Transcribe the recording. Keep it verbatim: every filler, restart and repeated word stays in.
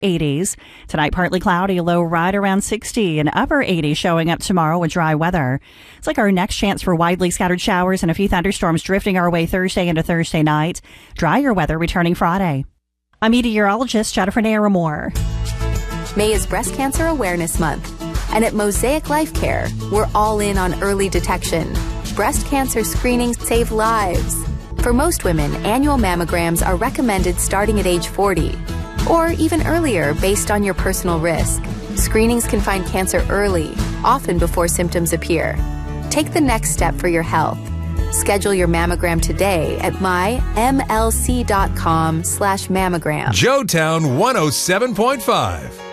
eighties. Tonight, partly cloudy, low right around sixty, and upper eighties showing up tomorrow with dry weather. It's like our next chance for widely scattered showers and a few thunderstorms drifting our way Thursday into Thursday night. Drier weather returning Friday. I'm meteorologist Jennifer Naramore. May is Breast Cancer Awareness Month, and at Mosaic Life Care, we're all in on early detection. Breast cancer screenings save lives. For most women, annual mammograms are recommended starting at age forty, or even earlier based on your personal risk. Screenings can find cancer early, often before symptoms appear. Take the next step for your health. Schedule your mammogram today at my m l c dot com slash mammogram. Joetown one oh seven point five.